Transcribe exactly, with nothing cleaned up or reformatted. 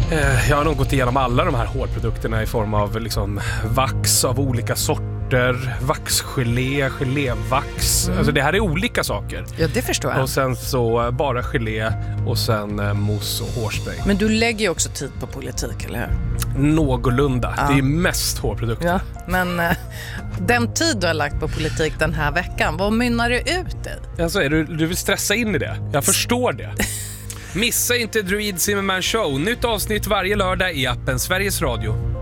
Eh, jag har nog gått igenom alla de här hårprodukterna i form av liksom vax av olika sorter, vaxgelé, gelévax. Mm. Alltså det här är olika saker. Ja, det förstår jag. Och sen så bara gelé och sen eh, mousse och hårspray. Men du lägger ju också tid på politik, eller hur? Någorlunda. Ja. Det är mest hårprodukter. Ja, men eh, den tid du har lagt på politik den här veckan, vad mynnar det ut i? Alltså, är du, du vill stressa in i det? Jag förstår det. Missa inte Druid Zimmerman Show. Nytt avsnitt varje lördag i appen Sveriges Radio.